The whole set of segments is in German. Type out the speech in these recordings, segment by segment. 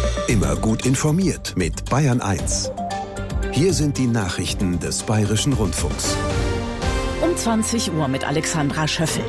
Immer gut informiert mit Bayern 1. Hier sind die Nachrichten des Bayerischen Rundfunks. Um 20 Uhr mit Alexandra Schöffel.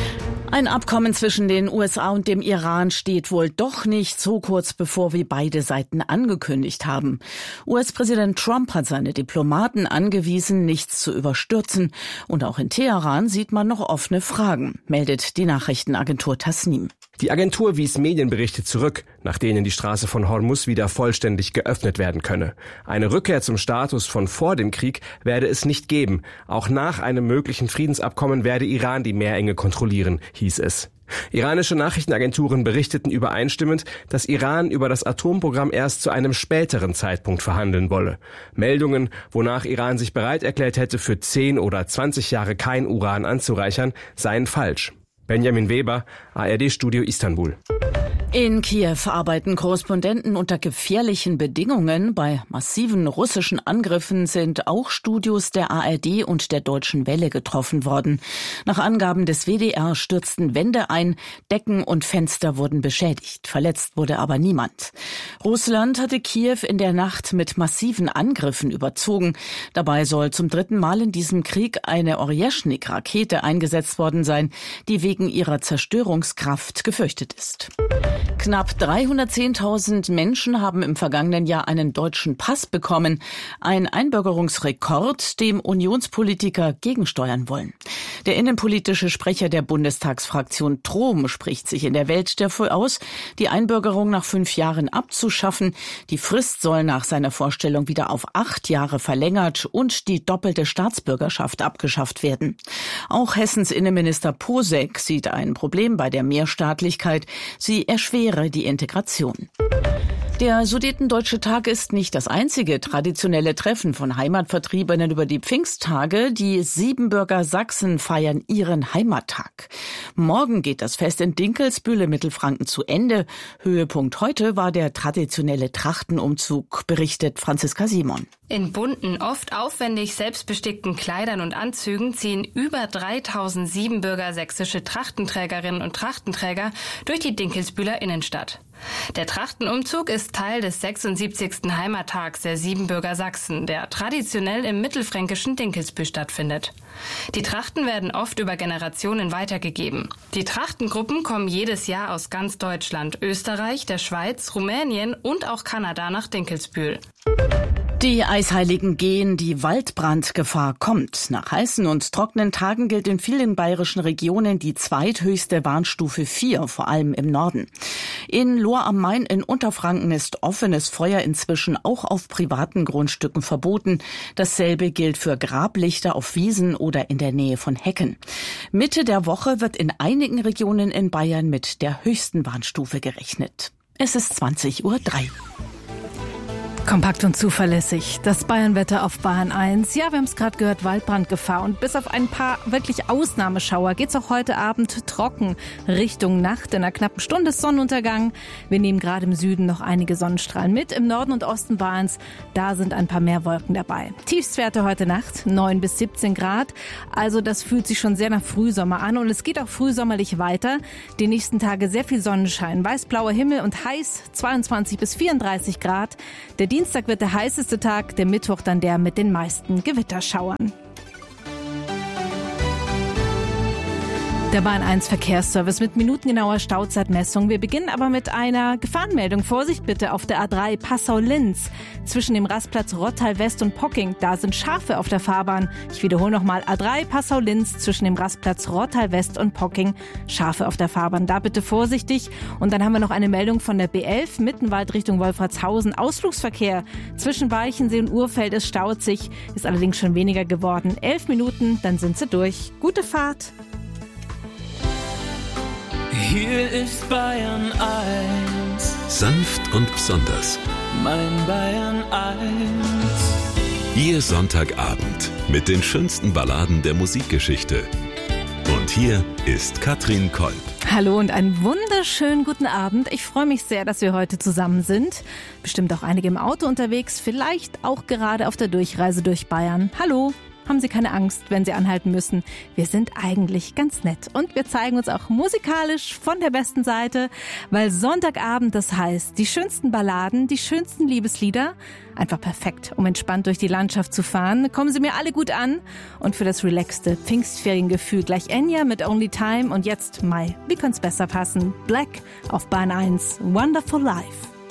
Ein Abkommen zwischen den USA und dem Iran steht wohl doch nicht so kurz bevor, wie beide Seiten angekündigt haben. US-Präsident Trump hat seine Diplomaten angewiesen, nichts zu überstürzen. Und auch in Teheran sieht man noch offene Fragen, meldet die Nachrichtenagentur Tasnim. Die Agentur wies Medienberichte zurück, nach denen die Straße von Hormuz wieder vollständig geöffnet werden könne. Eine Rückkehr zum Status von vor dem Krieg werde es nicht geben. Auch nach einem möglichen Friedensabkommen werde Iran die Meerenge kontrollieren, hieß es. Iranische Nachrichtenagenturen berichteten übereinstimmend, dass Iran über das Atomprogramm erst zu einem späteren Zeitpunkt verhandeln wolle. Meldungen, wonach Iran sich bereit erklärt hätte, für 10 oder 20 Jahre kein Uran anzureichern, seien falsch. Benjamin Weber, ARD-Studio Istanbul. In Kiew arbeiten Korrespondenten unter gefährlichen Bedingungen. Bei massiven russischen Angriffen sind auch Studios der ARD und der Deutschen Welle getroffen worden. Nach Angaben des WDR stürzten Wände ein, Decken und Fenster wurden beschädigt. Verletzt wurde aber niemand. Russland hatte Kiew in der Nacht mit massiven Angriffen überzogen. Dabei soll zum 3. Mal in diesem Krieg eine Orjeschnik-Rakete eingesetzt worden sein, die wegen ihrer Zerstörungskraft gefürchtet ist. Knapp 310.000 Menschen haben im vergangenen Jahr einen deutschen Pass bekommen. Ein Einbürgerungsrekord, dem Unionspolitiker gegensteuern wollen. Der innenpolitische Sprecher der Bundestagsfraktion Trom spricht sich in der Welt dafür aus, die Einbürgerung nach 5 Jahren abzuschaffen. Die Frist soll nach seiner Vorstellung wieder auf 8 Jahre verlängert und die doppelte Staatsbürgerschaft abgeschafft werden. Auch Hessens Innenminister Posek sieht ein Problem bei der Mehrstaatlichkeit. Sie erschwere die Integration. Der Sudetendeutsche Tag ist nicht das einzige traditionelle Treffen von Heimatvertriebenen über die Pfingsttage. Die Siebenbürger Sachsen feiern ihren Heimattag. Morgen geht das Fest in Dinkelsbühl in Mittelfranken zu Ende. Höhepunkt heute war der traditionelle Trachtenumzug, berichtet Franziska Simon. In bunten, oft aufwendig selbstbestickten Kleidern und Anzügen ziehen über 3000 Siebenbürger sächsische Trachtenträgerinnen und Trachtenträger durch die Dinkelsbühler Innenstadt. Der Trachtenumzug ist Teil des 76. Heimattags der Siebenbürger Sachsen, der traditionell im mittelfränkischen Dinkelsbühl stattfindet. Die Trachten werden oft über Generationen weitergegeben. Die Trachtengruppen kommen jedes Jahr aus ganz Deutschland, Österreich, der Schweiz, Rumänien und auch Kanada nach Dinkelsbühl. Die Eisheiligen gehen, die Waldbrandgefahr kommt. Nach heißen und trockenen Tagen gilt in vielen bayerischen Regionen die zweithöchste Warnstufe 4, vor allem im Norden. In Lohr am Main in Unterfranken ist offenes Feuer inzwischen auch auf privaten Grundstücken verboten. Dasselbe gilt für Grablichter auf Wiesen oder in der Nähe von Hecken. Mitte der Woche wird in einigen Regionen in Bayern mit der höchsten Warnstufe gerechnet. Es ist 20:03 Uhr. Kompakt und zuverlässig. Das Bayernwetter auf Bayern 1. Ja, wir haben es gerade gehört, Waldbrandgefahr. Und bis auf ein paar wirklich Ausnahmeschauer geht's auch heute Abend trocken Richtung Nacht. In einer knappen Stunde ist Sonnenuntergang. Wir nehmen gerade im Süden noch einige Sonnenstrahlen mit. Im Norden und Osten Bayerns, da sind ein paar mehr Wolken dabei. Tiefstwerte heute Nacht 9 bis 17 Grad. Also das fühlt sich schon sehr nach Frühsommer an. Und es geht auch frühsommerlich weiter. Die nächsten Tage sehr viel Sonnenschein. Weißblauer Himmel und heiß 22 bis 34 Grad. Der Dienstag wird der heißeste Tag, der Mittwoch dann der mit den meisten Gewitterschauern. Der Bahn 1 Verkehrsservice mit minutengenauer Stauzeitmessung. Wir beginnen aber mit einer Gefahrenmeldung. Vorsicht bitte auf der A3 Passau-Linz. Zwischen dem Rastplatz Rottal West und Pocking, da sind Schafe auf der Fahrbahn. Ich wiederhole nochmal, A3 Passau-Linz zwischen dem Rastplatz Rottal West und Pocking, Schafe auf der Fahrbahn. Da bitte vorsichtig. Und dann haben wir noch eine Meldung von der B11 Mittenwald Richtung Wolfratshausen. Ausflugsverkehr zwischen Walchensee und Urfeld, es staut sich, ist allerdings schon weniger geworden. 11 Minuten, dann sind sie durch. Gute Fahrt. Hier ist Bayern 1. Sanft und besonders. Mein Bayern 1. Ihr Sonntagabend mit den schönsten Balladen der Musikgeschichte. Und hier ist Katrin Kolb. Hallo und einen wunderschönen guten Abend. Ich freue mich sehr, dass wir heute zusammen sind. Bestimmt auch einige im Auto unterwegs, vielleicht auch gerade auf der Durchreise durch Bayern. Hallo. haben Sie keine Angst, wenn Sie anhalten müssen. Wir sind eigentlich ganz nett. Und wir zeigen uns auch musikalisch von der besten Seite, weil Sonntagabend, das heißt, die schönsten Balladen, die schönsten Liebeslieder, einfach perfekt, um entspannt durch die Landschaft zu fahren. Kommen Sie mir alle gut an. Und für das relaxte Pfingstferiengefühl gleich Enya mit Only Time und jetzt Mai. Wie könnte es besser passen? Black auf Bahn 1, Wonderful Life.